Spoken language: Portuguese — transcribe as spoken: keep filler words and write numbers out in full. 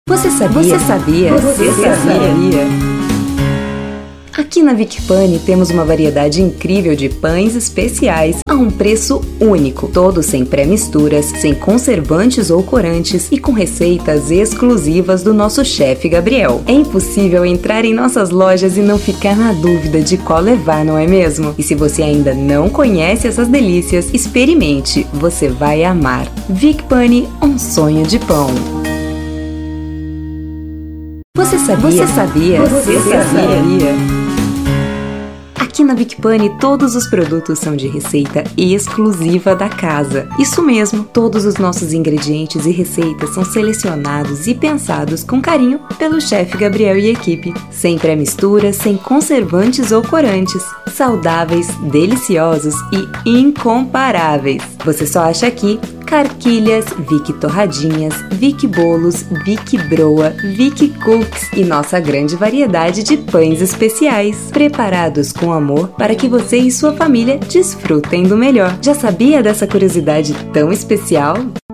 Você sabia? Você sabia? Você sabia? Aqui na Vic Pane temos uma variedade incrível de pães especiais a um preço único, todos sem pré-misturas, sem conservantes ou corantes e com receitas exclusivas do nosso chefe Gabriel. É impossível entrar em nossas lojas e não ficar na dúvida de qual levar, não é mesmo? E se você ainda não conhece essas delícias, experimente, você vai amar. Vic Pane, um sonho de pão. Você sabia? Você sabia? Você sabia? Aqui na Vic Pane, todos os produtos são de receita exclusiva da casa. Isso mesmo, todos os nossos ingredientes e receitas são selecionados e pensados com carinho pelo chefe Gabriel e equipe. Sem pré-misturas, sem conservantes ou corantes. Saudáveis, deliciosos e incomparáveis. Você só acha aqui Carquilhas, Vic Torradinhas, Vic Bolos, Vic Broa, Vic Cookies e nossa grande variedade de pães especiais, preparados com amor para que você e sua família desfrutem do melhor. Já sabia dessa curiosidade tão especial?